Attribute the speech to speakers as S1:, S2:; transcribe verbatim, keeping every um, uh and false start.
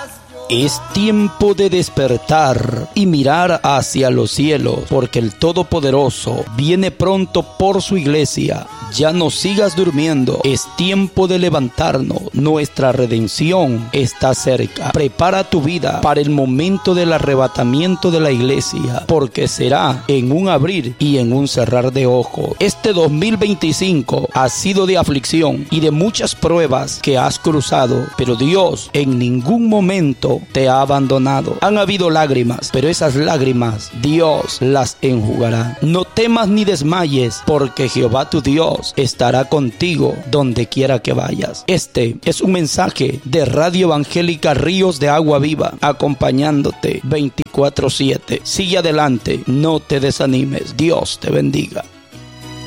S1: Es tiempo de despertar y mirar hacia los cielos, porque el Todopoderoso viene pronto por su iglesia. Ya no sigas durmiendo, es tiempo de levantarnos. Nuestra redención está cerca. Prepara tu vida para el momento del arrebatamiento de la iglesia, porque será en un abrir y en un cerrar de ojos. Este dos mil veinticinco ha sido de aflicción y de muchas pruebas que has cruzado, pero Dios en ningún momento te ha abandonado. Han habido lágrimas, pero esas lágrimas Dios las enjugará. No temas ni desmayes, porque Jehová tu Dios estará contigo donde quiera que vayas. Este es un mensaje de Radio Evangélica Ríos de Agua Viva, acompañándote veinticuatro siete. Sigue adelante, no te desanimes. Dios te bendiga.